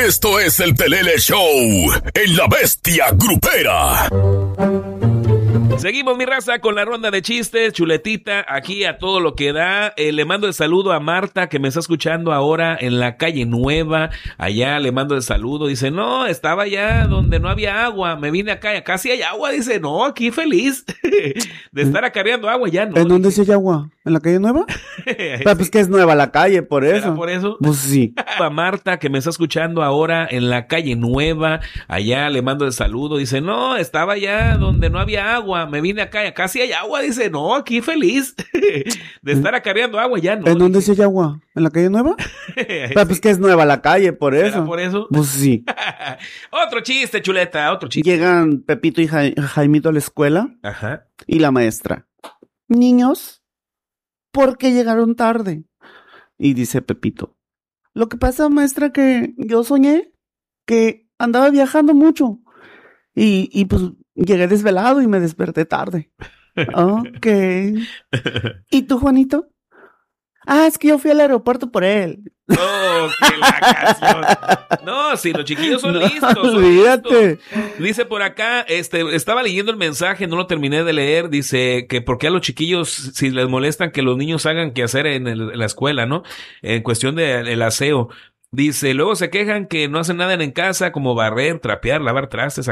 Esto es el Pelele Show en La Bestia Grupera. Seguimos, mi raza, con la ronda de chistes, chuletita, aquí a todo lo que da. Le mando el saludo a Marta, que me está escuchando ahora en la calle Nueva. Allá le mando el saludo. Dice, no, estaba allá donde no había agua. Me vine acá, acá sí hay agua. Dice, no, aquí feliz de estar acarreando agua. Ya no. ¿En dónde sí hay agua? ¿En la calle Nueva? Pero pues que es nueva la calle, por eso. ¿Será por eso? Pues sí. A Marta, que me está escuchando ahora en la calle Nueva. Allá le mando el saludo. Dice, no, estaba allá donde no había agua. Me vine acá, acá sí hay agua. Dice, no, aquí feliz de estar acarreando agua. Ya no. ¿En dónde sí hay agua? ¿En la calle Nueva? Pero pues que es nueva la calle, por eso. ¿Será por eso? Pues sí. Otro chiste, chuleta, otro chiste. Llegan Pepito y Jaimito a la escuela. Ajá. Y la maestra, niños, ¿por qué llegaron tarde? Y dice Pepito, lo que pasa, maestra, que yo soñé que andaba viajando mucho. Y pues llegué desvelado y me desperté tarde. Ok. ¿Y tú, Juanito? Ah, es que yo fui al aeropuerto por él. Oh, que la canción. No, sí, los chiquillos son listos. Olvídate. Listos. Dice por acá, estaba leyendo el mensaje, no lo terminé de leer. Dice que por qué a los chiquillos, si les molestan que los niños hagan qué hacer en la escuela, ¿no? En cuestión del aseo. Dice, luego se quejan que no hacen nada en casa, como barrer, trapear, lavar trastes,